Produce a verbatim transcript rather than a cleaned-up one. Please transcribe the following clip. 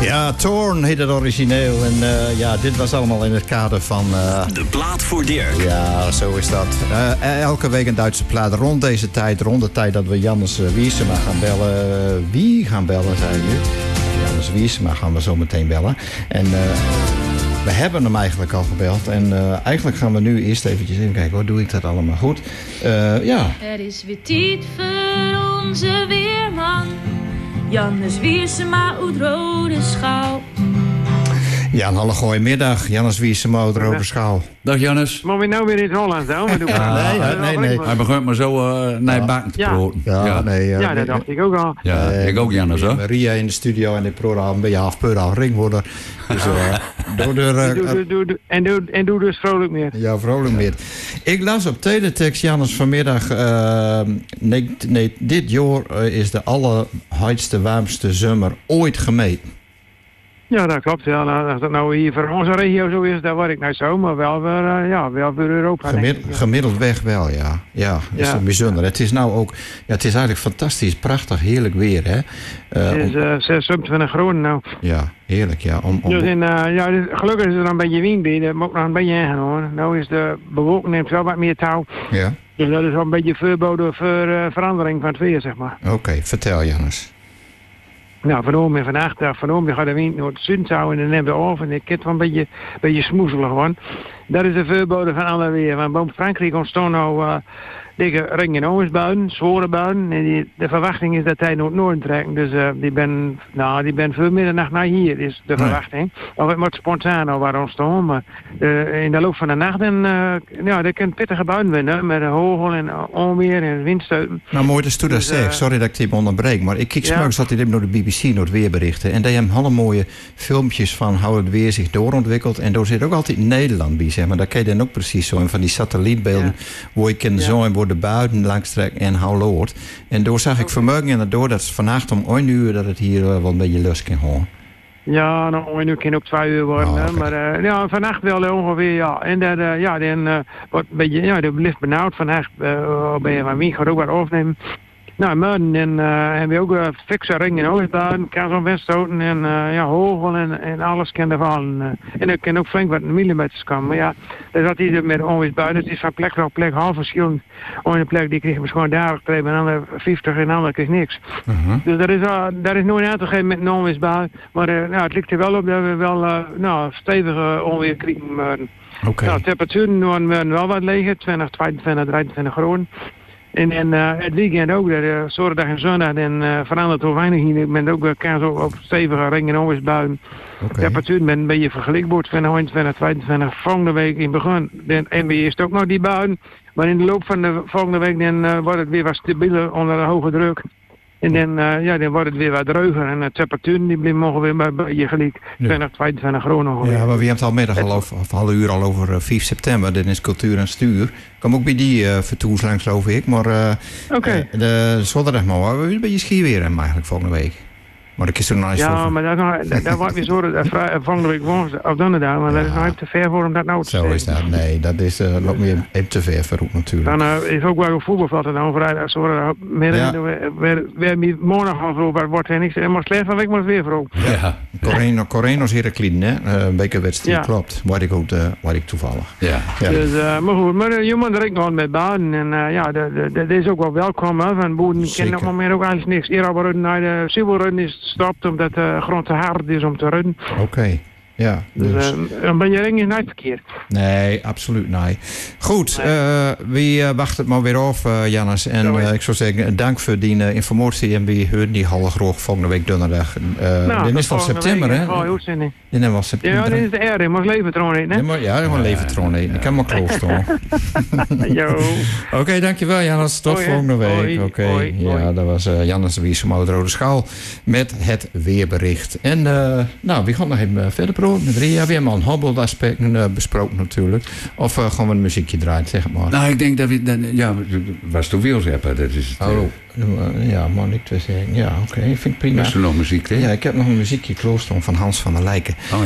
Ja, Thorn heet het origineel. En uh, ja, dit was allemaal in het kader van... Uh, de plaat voor Dirk. Ja, zo is dat. Uh, elke week een Duitse plaat. Rond deze tijd, rond de tijd dat we Jannes uh, Wiersema gaan bellen. Uh, wie gaan bellen, zei je? Jannes Wiersema gaan we zo meteen bellen. En... Uh, We hebben hem eigenlijk al gebeld. En uh, eigenlijk gaan we nu eerst eventjes even kijken. Hoe doe ik dat allemaal goed? Uh, ja. Er is weer tijd voor onze weerman. Jannes Wiersema uit Rode Schouw. Ja, een alle goeiemiddag. Jannes Wiersema uit Rode Schouw. Dag Jannes. Maar we nou weer in het Hollands doen? Ja, nee, nee, nee, nee. Hij begint maar zo uh, naar je bakken te ja. proten. Ja, ja. Nee, uh, ja, dat dacht ik ook al. Ja, uh, ik ook Jannes hoor. Maria in de studio en ik probeer al een beetje half per half ring worden. Dus uh, door de... Uh, doe, doe, doe, doe, en, doe, en doe dus vrolijk meer. Ja, vrolijk meer. Ik las op teletext, Jannes, vanmiddag... Uh, nee, nee, dit jaar uh, is de allerheitste, warmste zomer ooit gemeten. Ja, dat klopt. Ja, nou, als dat nou hier voor onze regio zo is, dan word ik nou zo, maar wel voor, uh, ja, wel voor Europa. Gemid, ik, ja. Gemiddeld weg wel, ja. Ja, dat is ja. bijzonder. Het is nou ook, ja, het is eigenlijk fantastisch, prachtig, heerlijk weer, hè. Uh, het is uh, zesentwintig graden nou. Ja, heerlijk, ja. Om, om... Dus in, uh, ja, dus gelukkig is er een beetje wind bij, dat moet ook nog een beetje in hoor. Nou is de bewolking neemt wel wat meer touw. Ja. Dus dat is wel een beetje voorbode voor uh, verandering van het weer, zeg maar. Oké, okay, vertel Jannes. Nou, vanavond en vannacht, vanavond gaat de wind naar het zuiden houden en dan neemt het af en ik het wel een beetje, beetje smoezelig gewoon. Dat is de voorbode van alle weer. Want boven Frankrijk ontstaan nou uh, dikke regen- en onweersbuien, zware buien. En die, de verwachting is dat hij naar het noorden trekt. Dus uh, die ben, nou, die ben voor middernacht naar hier, is de verwachting. Nee. Of het moet spontaan al waar ontstaan, maar uh, in de loop van de nacht en uh, ja, er kan pittige buien winnen met hagel en onweer en windstoten. Nou, mooi dat je dat dus, zegt. Uh, Sorry dat ik die onderbreek, maar ik kijk ja. straks altijd door de B B C naar het weerberichten. En die hebben alle mooie filmpjes van hoe het weer zich doorontwikkelt. En daar zit ook altijd Nederland bij, zeg maar. Daar kan je dan ook precies zo in van die satellietbeelden, ja. waar je kan ja. zo en waar de buiten langs trekt en hou loort. En door zag ik okay. vanmorgen en door dat vannacht om één uur dat het hier uh, wel een beetje lust kan horen. Ja, nou, één uur kan ook twee uur worden, oh, okay. maar uh, ja, vannacht wel ongeveer, ja. En dat, uh, ja, dan uh, wordt een beetje, ja, dat blijft benauwd vannacht, uh, ben je van wie gaat ook wat opnemen. Nou, morgen en, uh, hebben we ook uh, fikse ringen en oliebuien, kan zo'n windstoten en uh, ja, hagel en, en alles kan er vallen. Uh, en er kan ook flink wat millimeters komen. Maar ja, dat had hij met onweersbuien. Het is van plek tot plek half verschillend. Een plek die kreeg gewoon dagelijks twee, en een ander vijftig en een ander kreeg niks. Uh-huh. Dus dat is, uh, dat is nooit aan te geven met een onweersbui. Maar uh, nou, het lijkt er wel op dat we wel uh, nou, stevige onweer krijgen. Uh, okay. Nou, temperaturen worden wel wat liggen, twintig, tweeëntwintig, drieëntwintig graden. En, en uh, het weekend ook, dat uh, zaterdag en zondag, dan uh, verandert het weinig hier. Ik ben ook uh, kans op, op stevige regen- en onweersbuien. Okay. De temperatuur ben een beetje vergelijkbaar, twintig, eenentwintig, tweeëntwintig, volgende week in het begin. Dan, en we eerst ook nog die buien. Maar in de loop van de volgende week dan, uh, wordt het weer wat stabieler onder de hoge druk. En dan, uh, ja, dan wordt het weer wat druiger. En de temperaturen die blijven ongeveer bij, bij je gelijk twintig, tweeëntwintig graden ongeveer. Ja, maar we hebben het al middag al over, of half uur al over uh, vijf september. Dat is cultuur en stuur. Ik kom ook bij die uh, vertoers langs, geloof ik. Maar uh, okay. uh, de zondagmorgen we een beetje ski weer hem eigenlijk volgende week. Maar dat is zo nice. Ja, voor... maar dat, dat, dat wordt weer zo dat uh, volgende week woensdag of donderdag. Maar ja. dat is nog even te ver voor om dat nou te zeggen. Zo is dat. Nee, dat is uh, nog meer even te ver voor ook natuurlijk. Dan uh, is ook wel een voetbalveld dan vrijdag. Zo meer ja. we morgen gaan vroeg, maar wordt er niks. En maar slecht van week moet weer vroeg. Ja. Coreno, Coreno's Heraclin, hè? Uh, een bekerwedstrijd, ja. klopt. Waar ik ook, uh, waar ik toevallig. Ja. ja. Dus, uh, maar goed, maar uh, je moet er ook nog met baden. En uh, ja, dat is ook wel welkom. Hè, van boeren kennen op het moment ook eigenlijk niks. Hier al naar de Siebelrun is gestopt omdat de grond te hard is om te runnen. Oké. Okay. Ja, dus, dus. Uh, een beetje ring is nooit verkeerd. Nee, absoluut niet. Goed, nee. uh, we uh, wachten het maar weer af, uh, Jannes. En uh, ik zou zeggen, dank voor die uh, informatie. En we horen die halve groog volgende week donderdag. Uh, nou, dit is van september, week, hè? Oh, goed zin in. Dit was september. Ja, dit is de R. Je mag levertron eten, hè? Ja, maar, ja, je mag ja, levertron eten. Ja. Ik kan maar kloof staan. Oké, okay, dankjewel, Jannes. Tot hoi, volgende week. Oké, okay. Ja, dat was uh, Jannes Wiersema uit Rode Schouw met het weerbericht. En uh, nou, we gaan nog even verder praten. Met Ria, we hebben al een hobbelaspecten uh, besproken natuurlijk. Of uh, gaan we een muziekje draaien, zeg maar. Nou, ik denk dat we... Dat, ja, was toch wiels hebben, dat is het. Oh, uh, ja, man, ik te zeggen. Ja, oké, okay, vind ik prima. Is er nog muziek, hè? Ja, ik heb nog een muziekje klooster van Hans van der Lijken. Oh,